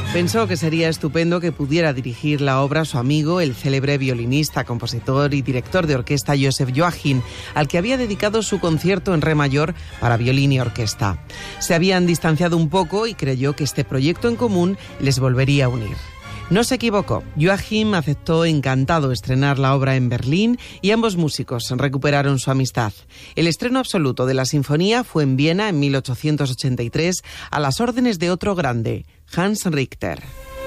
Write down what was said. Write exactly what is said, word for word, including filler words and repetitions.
Pensó que sería estupendo que pudiera dirigir la obra su amigo, el célebre violinista, compositor y director de orquesta Joseph Joachim, al que había dedicado su concierto en re mayor para violín y orquesta. Se habían distanciado un poco y creyó que este proyecto en común les volvería a unir. No se equivocó. Joachim aceptó encantado estrenar la obra en Berlín y ambos músicos recuperaron su amistad. El estreno absoluto de la sinfonía fue en Viena en mil ochocientos ochenta y tres a las órdenes de otro grande, Hans Richter.